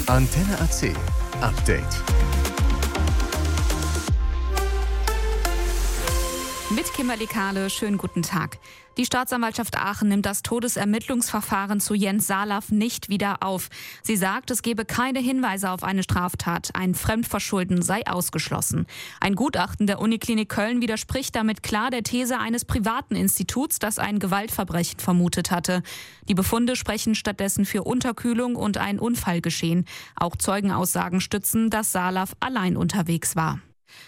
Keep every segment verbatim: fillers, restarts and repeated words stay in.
Antenne A C Update. Mit Kimberly Kahle, schönen guten Tag. Die Staatsanwaltschaft Aachen nimmt das Todesermittlungsverfahren zu Jens Saalaw nicht wieder auf. Sie sagt, es gebe keine Hinweise auf eine Straftat. Ein Fremdverschulden sei ausgeschlossen. Ein Gutachten der Uniklinik Köln widerspricht damit klar der These eines privaten Instituts, das ein Gewaltverbrechen vermutet hatte. Die Befunde sprechen stattdessen für Unterkühlung und ein Unfallgeschehen. Auch Zeugenaussagen stützen, dass Saalaw allein unterwegs war.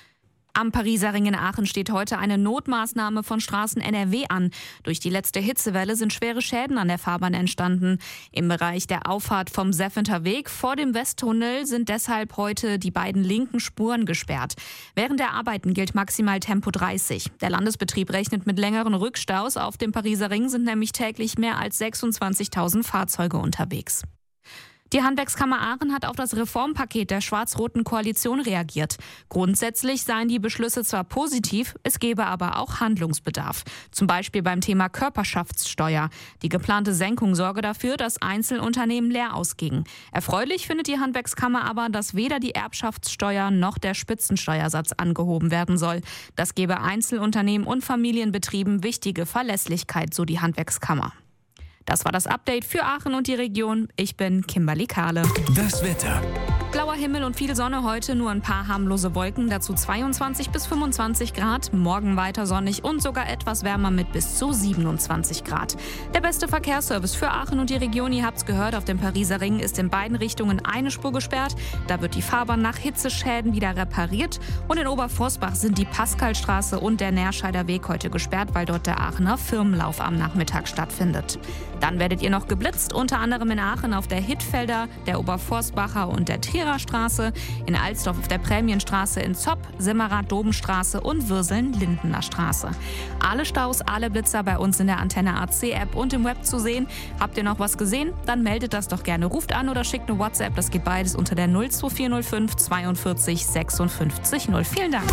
Am Pariser Ring in Aachen steht heute eine Notmaßnahme von Straßen N R W an. Durch die letzte Hitzewelle sind schwere Schäden an der Fahrbahn entstanden. Im Bereich der Auffahrt vom Seffenter Weg vor dem Westtunnel sind deshalb heute die beiden linken Spuren gesperrt. Während der Arbeiten gilt maximal Tempo dreißig. Der Landesbetrieb rechnet mit längeren Rückstaus. Auf dem Pariser Ring sind nämlich täglich mehr als sechsundzwanzigtausend Fahrzeuge unterwegs. Die Handwerkskammer Aachen hat auf das Reformpaket der schwarz-roten Koalition reagiert. Grundsätzlich seien die Beschlüsse zwar positiv, es gebe aber auch Handlungsbedarf. Zum Beispiel beim Thema Körperschaftssteuer. Die geplante Senkung sorge dafür, dass Einzelunternehmen leer ausgingen. Erfreulich findet die Handwerkskammer aber, dass weder die Erbschaftssteuer noch der Spitzensteuersatz angehoben werden soll. Das gebe Einzelunternehmen und Familienbetrieben wichtige Verlässlichkeit, so die Handwerkskammer. Das war das Update für Aachen und die Region. Ich bin Kimberly Kahle. Das Wetter. Blauer Himmel und viel Sonne heute, nur ein paar harmlose Wolken, dazu zweiundzwanzig bis fünfundzwanzig Grad. Morgen weiter sonnig und sogar etwas wärmer mit bis zu siebenundzwanzig Grad. Der beste Verkehrsservice für Aachen und die Region, ihr habt's gehört, auf dem Pariser Ring ist in beiden Richtungen eine Spur gesperrt. Da wird die Fahrbahn nach Hitzeschäden wieder repariert. Und in Oberforstbach sind die Pascalstraße und der Nerscheider Weg heute gesperrt, weil dort der Aachener Firmenlauf am Nachmittag stattfindet. Dann werdet ihr noch geblitzt, unter anderem in Aachen auf der Hittfelder, der Oberforstbacher und der Trierer Straße, in Alsdorf auf der Prämienstraße, in Zopp, Simmerath, Dobenstraße und Würseln, Lindener Straße. Alle Staus, alle Blitzer bei uns in der Antenne A C App und im Web zu sehen. Habt ihr noch was gesehen? Dann meldet das doch gerne. Ruft an oder schickt eine WhatsApp. Das geht beides unter der null zwei vier null fünf zweiundvierzig sechsundfünfzig null. Vielen Dank.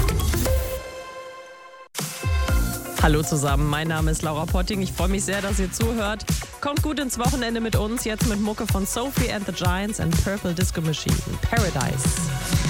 Hallo zusammen, mein Name ist Laura Potting. Ich freue mich sehr, dass ihr zuhört. Kommt gut ins Wochenende mit uns, jetzt mit Mucke von Sophie and the Giants and Purple Disco Machine. Paradise.